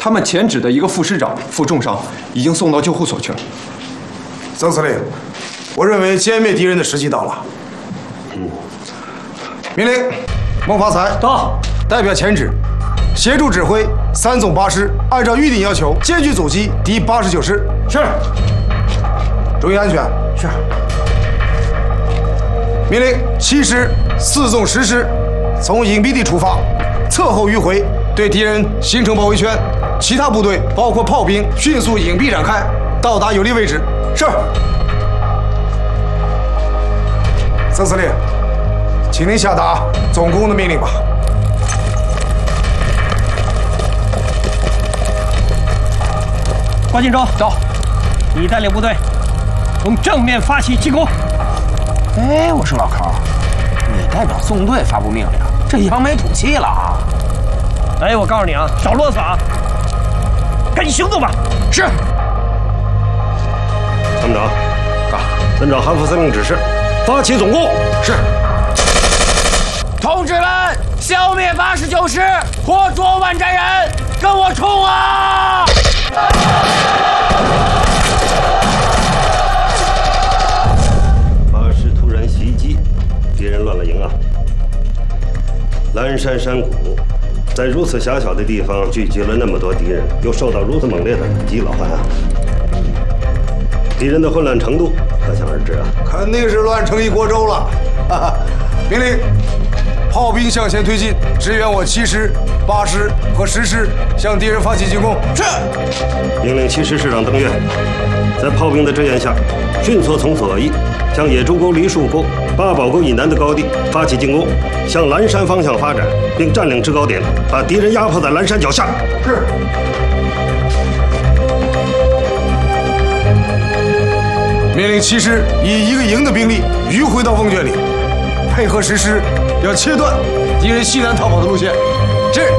他们前指的一个副师长负重伤，已经送到救护所去了。 曾司令，我认为歼灭敌人的时机到了。命令，孟发财到， 代表前指，协助指挥3纵8师，按照预定要求，坚决阻击敌89师。 是。 注意安全。 是。 命令7师4纵10师，从隐蔽地出发，侧后迂回，对敌人形成包围圈。其他部队包括炮兵，迅速隐蔽展开，到达有利位置。是。曾司令，请您下达总攻的命令吧。 关建州，到，你带领部队从正面发起进攻。 哎，我说老寇，你代表纵队发布命令，这扬眉吐气了啊！ 哎，我告诉你啊，少啰嗦啊，赶紧行动吧。是。 参谋长，遵照韩副司令指示，发起总攻。 是。 同志们，消灭89师，活捉万寨人，跟我冲啊！ 突然袭击，敌人乱了营啊！蓝山山谷，在如此狭小的地方聚集了那么多敌人，又受到如此猛烈的打击，老韩啊，敌人的混乱程度可想而知啊！ 肯定是乱成一锅粥了。哈哈，命令，炮兵向前推进，支援我7师、8师和10师，向敌人发起进攻。是。 命令7师师长邓岳，在炮兵的支援下，迅速从左翼向野猪沟、梨树沟、八宝沟以南的高地发起进攻，向蓝山方向发展，并占领制高点，把敌人压迫在蓝山脚下。 是。命令7师以1个营的兵力迂回到瓮圈里，配合10师要切断敌人西南逃跑的路线。是。